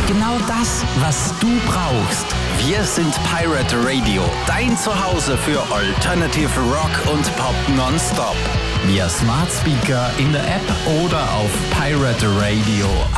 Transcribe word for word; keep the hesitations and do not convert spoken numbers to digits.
Genau das, was du brauchst. Wir sind Pirate Radio, dein Zuhause für Alternative Rock und Pop nonstop. Via Smart Speaker, in der App oder auf pirate radio punkt